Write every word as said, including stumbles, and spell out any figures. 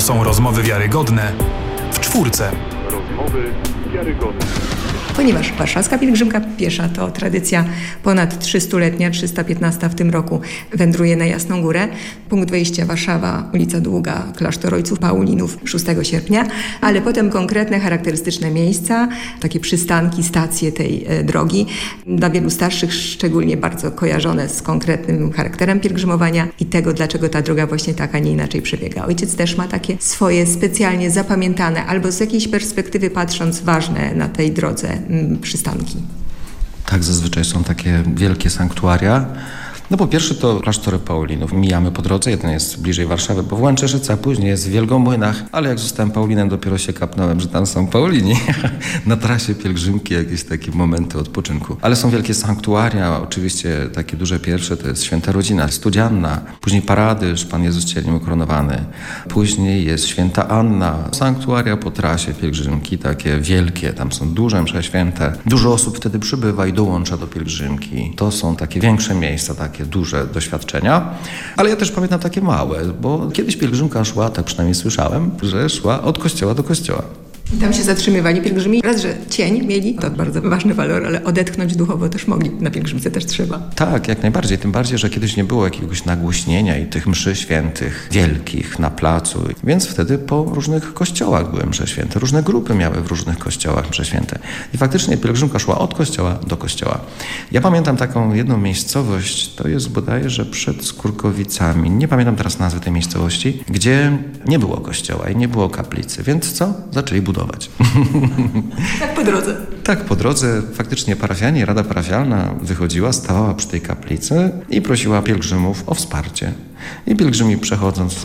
To są rozmowy wiarygodne w czwórce. Rozmowy wiarygodne. Ponieważ warszawska pielgrzymka piesza to tradycja ponad trzystuletnia, trzysta piętnasta w tym roku wędruje na Jasną Górę. Punkt wejścia Warszawa, ulica Długa, klasztor Ojców Paulinów szóstego sierpnia, ale potem konkretne, charakterystyczne miejsca, takie przystanki, stacje tej e, drogi. Dla wielu starszych szczególnie bardzo kojarzone z konkretnym charakterem pielgrzymowania i tego, dlaczego ta droga właśnie tak, a nie inaczej przebiega. Ojciec też ma takie swoje specjalnie zapamiętane albo z jakiejś perspektywy patrząc ważne na tej drodze przystanki. Tak, zazwyczaj są takie wielkie sanktuaria. No po pierwsze to klasztor Paulinów. Mijamy po drodze, jeden jest bliżej Warszawy, bo w Łęczeszyce, a później jest w Wielgomłynach, ale jak zostałem Paulinem, dopiero się kapnąłem, że tam są Paulini. Na trasie pielgrzymki jakieś takie momenty odpoczynku. Ale są wielkie sanktuaria, oczywiście takie duże pierwsze to jest Święta Rodzina, Studzianna, później Paradyż, Pan Jezus Cieliem Ukoronowany. Później jest Święta Anna, sanktuaria po trasie pielgrzymki, takie wielkie, tam są duże msze święte. Dużo osób wtedy przybywa i dołącza do pielgrzymki. To są takie większe miejsca, takie duże doświadczenia, ale ja też pamiętam takie małe, bo kiedyś pielgrzymka szła, tak przynajmniej słyszałem, że szła od kościoła do kościoła. I tam się zatrzymywali pielgrzymi. Raz, że cień mieli, to bardzo ważny walor, ale odetchnąć duchowo też mogli. Na pielgrzymce też trzeba. Tak, jak najbardziej. Tym bardziej, że kiedyś nie było jakiegoś nagłośnienia i tych mszy świętych wielkich na placu. Więc wtedy po różnych kościołach były msze święte. Różne grupy miały w różnych kościołach msze święte. I faktycznie pielgrzymka szła od kościoła do kościoła. Ja pamiętam taką jedną miejscowość, to jest bodajże przed Skórkowicami. Nie pamiętam teraz nazwy tej miejscowości, gdzie nie było kościoła i nie było kaplicy. Więc co? Zaczęli budować. Tak po drodze. Tak, po drodze faktycznie parafianie, Rada Parafialna wychodziła, stawała przy tej kaplicy i prosiła pielgrzymów o wsparcie. I pielgrzymi przechodząc